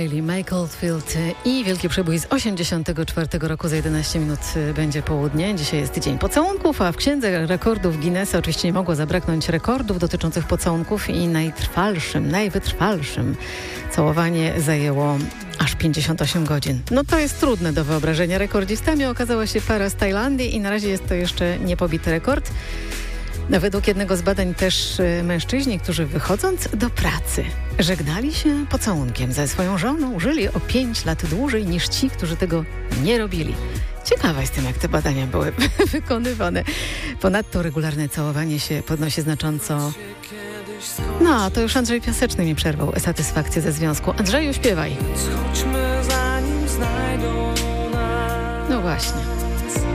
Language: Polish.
Reilly, Mike Oldfield i wielki przebój z 1984 roku. Za 11 minut będzie południe. Dzisiaj jest Dzień Pocałunków, a w Księdze Rekordów Guinnessa oczywiście nie mogło zabraknąć rekordów dotyczących pocałunków i najwytrwalszym całowanie zajęło aż 58 godzin. No to jest trudne do wyobrażenia. Rekordzistami okazała się para z Tajlandii i na razie jest to jeszcze niepobity rekord. Według jednego z badań też mężczyźni, którzy wychodząc do pracy żegnali się pocałunkiem ze swoją żoną, żyli o 5 lat dłużej niż ci, którzy tego nie robili. Ciekawa jestem, jak te badania były wykonywane. Ponadto regularne całowanie się podnosi znacząco. No, a to już Andrzej Piaseczny mi przerwał satysfakcję ze związku. Andrzeju, śpiewaj. No właśnie.